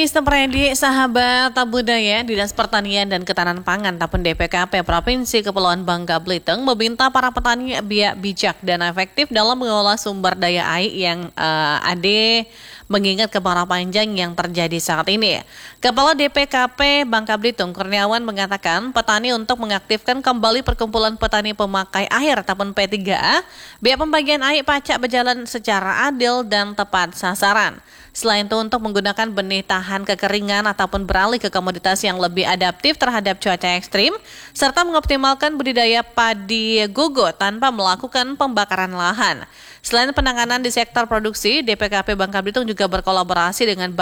Sistem Predi, sahabat budaya, Dinas Pertanian dan Ketahanan Pangan ataupun DPKP Provinsi Kepulauan Bangka Belitung meminta para petani biak bijak dan efektif dalam mengelola sumber daya air yang ada mengingat kemarau panjang yang terjadi saat ini. Kepala DPKP Bangka Belitung, Kurniawan, mengatakan petani untuk mengaktifkan kembali perkumpulan petani pemakai air ataupun P3A, biar pembagian air pacak berjalan secara adil dan tepat sasaran. Selain itu untuk menggunakan benih tahan kekeringan ataupun beralih ke komoditas yang lebih adaptif terhadap cuaca ekstrim, serta mengoptimalkan budidaya padi gugut tanpa melakukan pembakaran lahan. Selain penanganan di sektor produksi, DPKP Bangka Belitung juga berkolaborasi dengan